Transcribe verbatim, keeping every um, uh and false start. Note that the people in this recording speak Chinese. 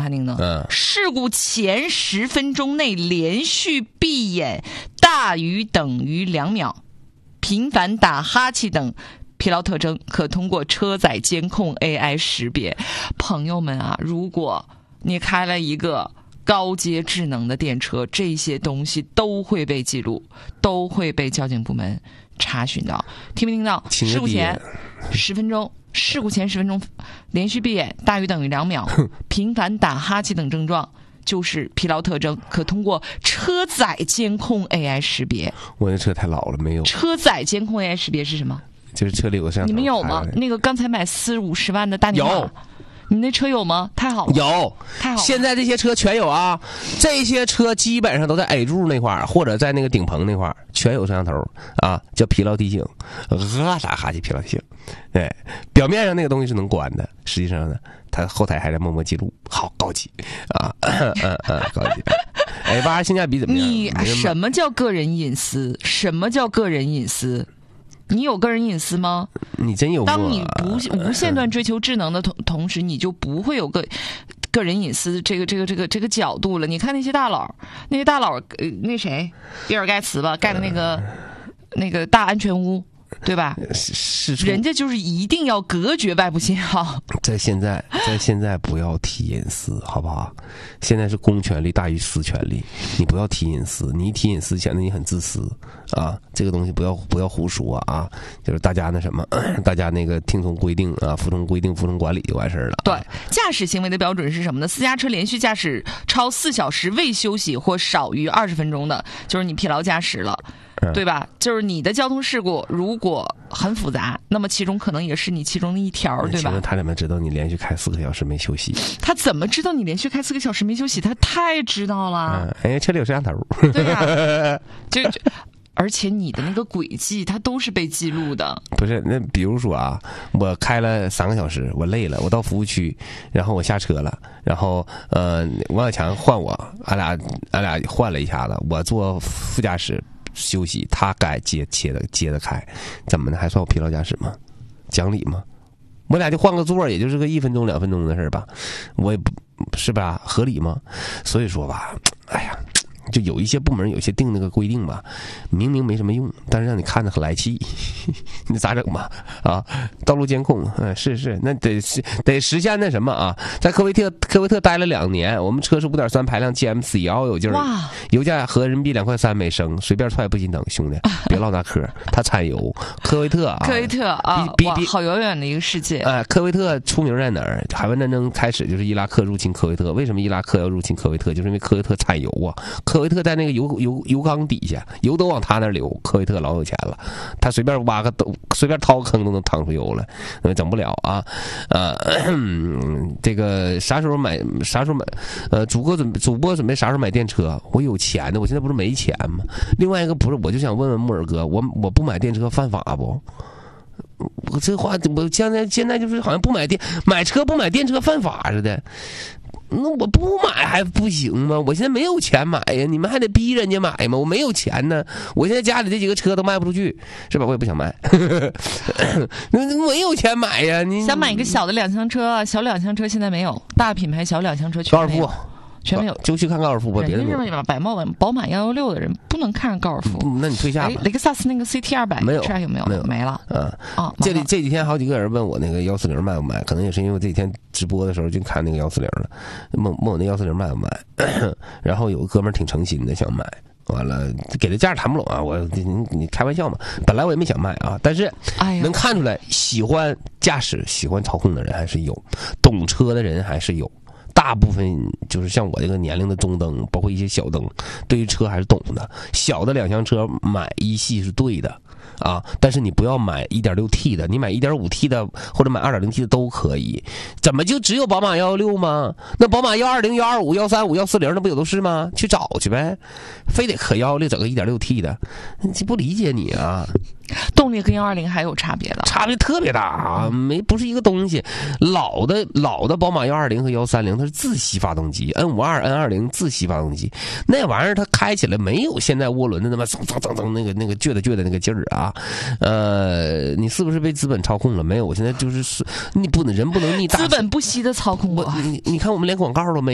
判定呢？ 嗯， 事故前十分钟内连续闭眼大于等于两秒，频繁打哈欠等疲劳特征可通过车载监控 A I 识别。朋友们啊，如果你开了一个高阶智能的电车，这些东西都会被记录，都会被交警部门查询到。听没听到？事故前十分钟，事故前十分钟连续闭眼大于等于两秒，频繁打哈欠等症状就是疲劳特征，可通过车载监控 A I 识别。 我那车太老了，没有。 车载监控 A I 识别是什么？ 就是车里有个摄像头。 你们有吗？那个刚才买四五十万的大牛马， 有。 你那车有吗？太好了， 有， 太好了。 现在这些车全有啊，这些车基本上都在 A 柱那块儿，或者在那个顶棚那块儿，全有摄像头啊，叫疲劳提醒，啊啥哈气疲劳提醒。对，表面上那个东西是能关的，实际上呢，它后台还在默默记录，好高级啊，嗯嗯嗯，高级。哎，八性价比怎么样？ 你什么叫个人隐私？什么叫个人隐私？你有个人隐私吗？ 你真有过、啊。 当你不无限段追求智能的同同时，你就不会有个个人隐私这个这个这个这个角度了。你看那些大佬，那些大佬，呃，那谁，比尔盖茨吧，盖的那个那个大安全屋，对吧？ 是人家就是一定要隔绝外部信号。 在现在，在现在不要提隐私，好不好？现在是公权力大于私权力，你不要提隐私，你一提隐私显得你很自私啊！这个东西不要不要胡说啊！就是大家那什么，大家那个听从规定啊，服从规定，服从管理就完事儿了、啊。 对，驾驶行为的标准是什么呢？私家车连续驾驶超四小时未休息或少于二十分钟的，就是你疲劳驾驶了。对吧？就是你的交通事故如果很复杂，那么其中可能也是你其中的一条，对吧？ 请问他怎么知道你连续开四个小时没休息？ 他怎么知道你连续开四个小时没休息？他太知道了。 嗯，哎，车里有摄像头。 对呀、啊，就就。而且你的那个轨迹，它都是被记录的。 不是，那比如说啊，我开了三个小时，我累了，我到服务区，然后我下车了，然后呃，王小强换我，俺俩俺俩换了一下子，我坐副驾驶休息，他该接接的接着开，怎么的还算我疲劳驾驶吗？讲理吗？我俩就换个座，也就是个一分钟两分钟的事吧，我也不是吧，合理吗？所以说吧，哎呀。就有一些部门有些定那个规定吧，明明没什么用，但是让你看着很来气，你咋整吧？啊，道路监控，嗯，是是，那得是得实现那什么啊？在科威特科威特待了两年，我们车是五点三排量 G M C， 嗷有劲儿，油价合人民币两块三每升，随便踹不心疼，兄弟，别唠那嗑，它产油。科威特啊， 科威特啊， 比比好遥远的一个世界。 哎、呃，科威特出名在哪儿？海湾战争开始就是伊拉克入侵科威特，为什么伊拉克要入侵科威特？就是因为科威特产油啊。科威特在那个油油油缸底下，油都往他那儿流。科威特老有钱了，他随便挖个斗，随便掏个坑都能淌出油来，呃，整不了啊。呃，这个啥时候买？啥时候买？呃，主播准备主播准备啥时候买电车？我有钱的，我现在不是没钱吗？另外一个不是，我就想问问木耳哥，我我不买电车犯法不？我这话我现在现在就是好像不买电买车不买电车犯法似的。那我不买还不行吗？我现在没有钱买呀，你们还得逼人家买吗？我没有钱呢，我现在家里这几个车都卖不出去，是吧？我也不想卖，那没有钱买呀。你想买一个小的两厢车，小两厢车现在没有，大品牌小两厢车全没有。 高尔夫全没有， 就去看高尔夫吧，别的没有。 人家百茂宝马幺幺六的人不能看上高尔夫， 嗯、那你退下吧。 雷克萨斯那个 C T 二百没有， 有没有？ 没有， 没了。 嗯啊， 这里这几天好几个人问我那个幺四零卖不卖，可能也是因为我这几天直播的时候就看那个幺四零了，问问我那幺四零卖不卖，然后有个哥们儿挺诚心的想买。完了，给的价谈不拢啊！我你你开玩笑嘛？本来我也没想卖啊，但是能看出来，喜欢驾驶、喜欢操控的人还是有，懂车的人还是有。大部分就是像我这个年龄的中灯，包括一些小灯，对于车还是懂的。小的两厢车买一系是对的啊，但是你不要买 一点六 T 的，你买 一点五 T 的或者买 二点零 T 的都可以。怎么就只有宝马幺幺六吗？那宝马幺二零、幺二五、幺三五、幺四零那不有都是吗？去找去呗，非得可幺幺六整个 一点六 T 的，这不理解你啊。 动力跟幺二零还有差别的， 差别特别大啊，没不是一个东西。老的老的宝马幺二零和幺三零它是自吸发动机 ，N 五二 N 二零自吸发动机，那玩意儿它开起来没有现在涡轮的那么噌噌噌噌那个那个倔的倔的那个劲儿啊。呃，你是不是被资本操控了？没有，我现在就是你不能人不能逆大， 资本不惜的操控我。 你你看我们连广告都没。